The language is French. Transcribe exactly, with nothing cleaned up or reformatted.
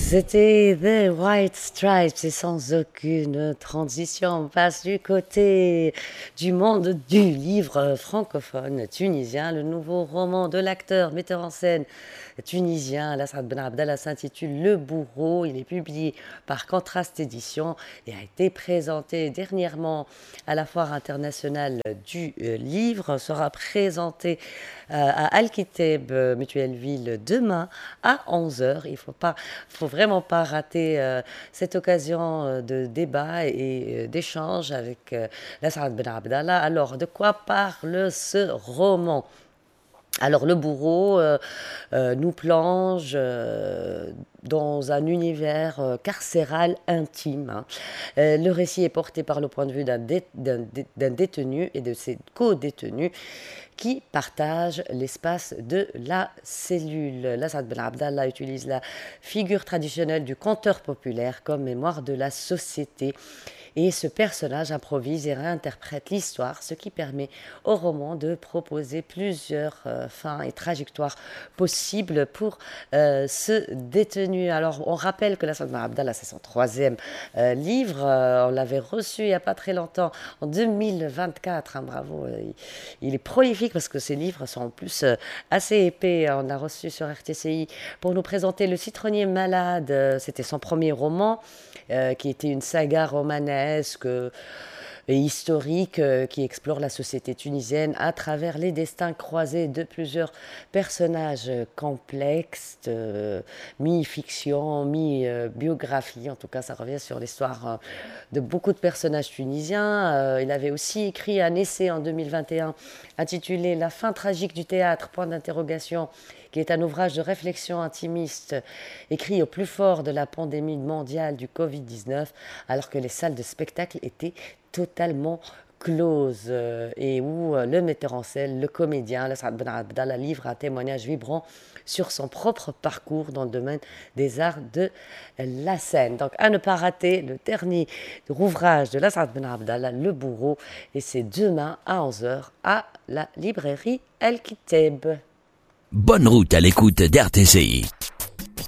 C'était The White Stripes et sans aucune transition, on passe du côté du monde du livre francophone tunisien. Le nouveau roman de l'acteur, metteur en scène tunisien Alassane Ben Abdallah s'intitule Le Bourreau. Il est publié par Contraste Éditions et a été présenté dernièrement à la Foire internationale du livre. Sera présenté à Al-Kiteb, Mutuelle-Ville, demain à onze heures. Il ne faut pas, faut vraiment pas rater euh, cette occasion euh, de débat et euh, d'échange avec euh, Alassane Ben Abdallah. Alors, de quoi parle ce roman ? Alors, Le Bourreau euh, euh, nous plonge euh, dans un univers euh, carcéral intime. Hein. Euh, le récit est porté par le point de vue d'un, dé- d'un, dé- d'un détenu et de ses co-détenus qui partagent l'espace de la cellule. Alassane Ben Abdallah utilise la figure traditionnelle du conteur populaire comme mémoire de la société. Et ce personnage improvise et réinterprète l'histoire, ce qui permet au roman de proposer plusieurs euh, fins et trajectoires possibles pour euh, ce détenu. Alors, on rappelle que Alassane Ben Abdallah, c'est son troisième euh, livre. Euh, on l'avait reçu il n'y a pas très longtemps, en deux mille vingt-quatre. Hein, bravo. Il, il est prolifique parce que ses livres sont en plus euh, assez épais. On l'a reçu sur R T C I pour nous présenter Le Citronnier Malade. C'était son premier roman, euh, qui était une saga romanesque et historique euh, qui explore la société tunisienne à travers les destins croisés de plusieurs personnages complexes, euh, mi-fiction, mi-biographie. En tout cas, ça revient sur l'histoire euh, de beaucoup de personnages tunisiens. Euh, il avait aussi écrit un essai en deux mille vingt et un intitulé La fin tragique du théâtre, point d'interrogation, qui est un ouvrage de réflexion intimiste écrit au plus fort de la pandémie mondiale du covid dix-neuf, alors que les salles de spectacle étaient totalement closes, euh, et où euh, le metteur en scène, le comédien Alassane Ben Abdallah livre un témoignage vibrant sur son propre parcours dans le domaine des arts de la scène. Donc à ne pas rater le dernier ouvrage de Alassane Ben Abdallah, Le Bourreau, et c'est demain à onze heures à la librairie Al-Kiteb. Bonne route à l'écoute d'R T C I.